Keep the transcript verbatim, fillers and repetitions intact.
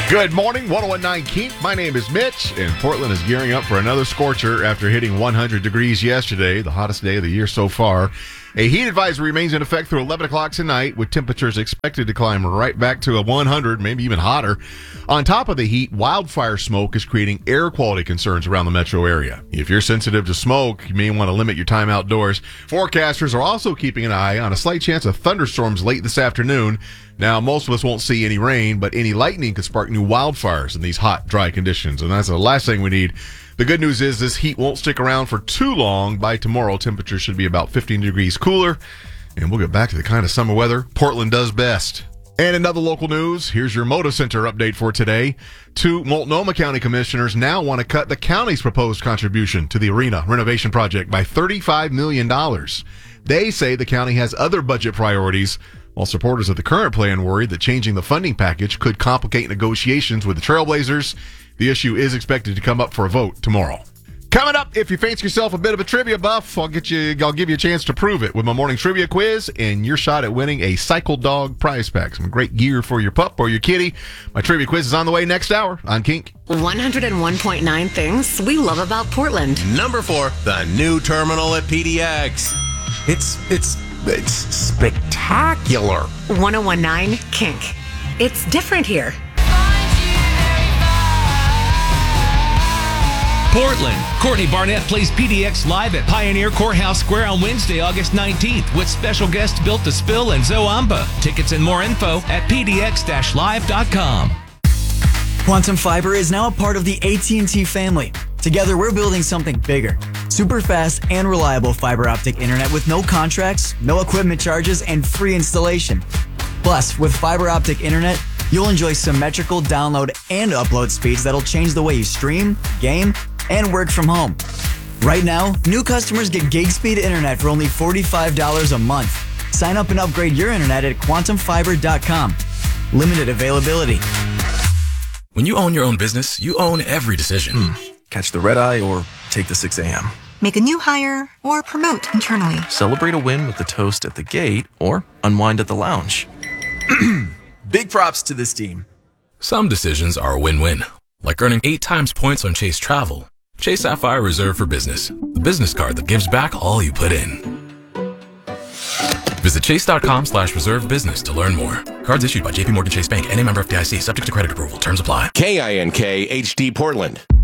Good morning, one oh one point nine Keep. My name is Mitch, and Portland is gearing up for another scorcher after hitting one hundred degrees yesterday, the hottest day of the year so far. A heat advisory remains in effect through eleven o'clock tonight, with temperatures expected to climb right back to a one hundred, maybe even hotter. On top of the heat, wildfire smoke is creating air quality concerns around the metro area. If you're sensitive to smoke, you may want to limit your time outdoors. Forecasters are also keeping an eye on a slight chance of thunderstorms late this afternoon. Now, most of us won't see any rain, but any lightning could spark new wildfires in these hot, dry conditions, and that's the last thing we need. The good news is this heat won't stick around for too long. By tomorrow, temperatures should be about fifteen degrees cooler, and we'll get back to the kind of summer weather Portland does best. And in other local news, here's your Moda Center update for today. Two Multnomah County commissioners now want to cut the county's proposed contribution to the arena renovation project by thirty-five million dollars. They say the county has other budget priorities, while supporters of the current plan worry that changing the funding package could complicate negotiations with the Trailblazers. The issue is expected to come up for a vote tomorrow. Coming up, if you fancy yourself a bit of a trivia buff, I'll get you. I'll give you a chance to prove it with my morning trivia quiz and your shot at winning a Cycle Dog prize pack. Some great gear for your pup or your kitty. My trivia quiz is on the way next hour on Kink. one oh one point nine things we love about Portland. Number four, the new terminal at P D X. It's it's it's spectacular. one oh one point nine Kink. It's different here. Portland. Courtney Barnett plays P D X live at Pioneer Courthouse Square on Wednesday, August nineteenth with special guests Built to Spill and Zoamba. Tickets and more info at p d x dash live dot com. Quantum Fiber is now a part of the A T and T family. Together, we're building something bigger. Super fast and reliable fiber optic internet with no contracts, no equipment charges, and free installation. Plus, with fiber optic internet, you'll enjoy symmetrical download and upload speeds that'll change the way you stream, game, and work from home. Right now, new customers get gig speed internet for only forty-five dollars a month. Sign up and upgrade your internet at quantum fiber dot com. Limited availability. When you own your own business, you own every decision. Hmm. Catch the red eye or take the six a.m. Make a new hire or promote internally. Celebrate a win with the toast at the gate or unwind at the lounge. Big props to this team. Some decisions are a win-win, like earning eight times points on Chase Travel. Chase Sapphire Reserve for Business, the business card that gives back all you put in. Visit chase.com slash reserve business to learn more. Cards issued by J P Morgan Chase Bank, N A member F D I C, subject to credit approval. Terms apply. K I N K H D Portland.